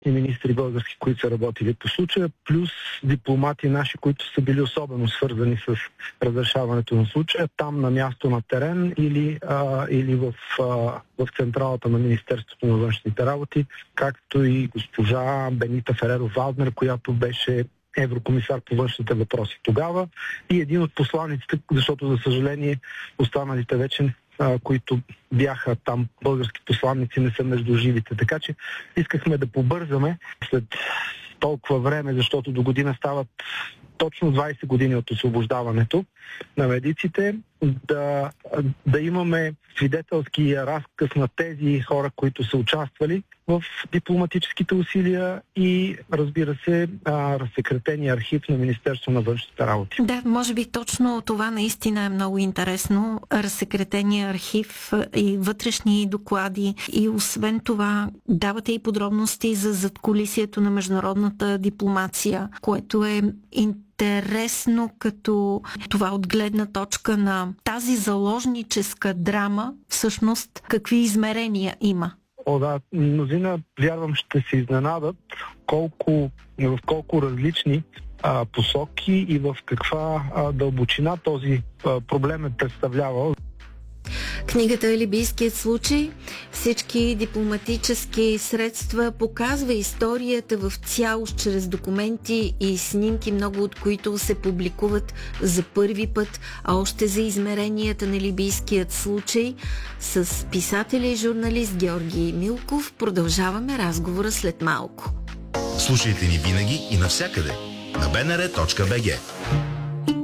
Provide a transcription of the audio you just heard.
и министри български, които са работили по случая, плюс дипломати наши, които са били особено свързани с разрешаването на случая, там на място на терен или в централата на Министерството на външните работи, както и госпожа Бенита Фереро-Валднер, която беше еврокомисар по външните въпроси тогава, и един от посланиците, защото за съжаление останалите вече, които бяха там български посланници, не са между живите. Така че искахме да побързаме след толкова време, защото до година стават точно 20 години от освобождаването на медиците, да имаме свидетелски разказ на тези хора, които са участвали в дипломатическите усилия и, разбира се, разсекретения архив на Министерство на външните работи. Да, може би точно това наистина е много интересно. Разсекретения архив и вътрешни доклади, и освен това давате и подробности за задкулисието на международната дипломация, което е интересно като това от гледна точка на тази заложническа драма, всъщност какви измерения има. Да, мнозина, вярвам, ще се изненадат в колко различни посоки и в каква дълбочина този проблем е представлявал. Книгата "Либийският случай", всички дипломатически средства, показва историята в цялост чрез документи и снимки, много от които се публикуват за първи път, а още за измеренията на либийският случай. С писателя и журналист Георги Милков продължаваме разговора след малко. Слушайте ни винаги и навсякъде на bnr.bg.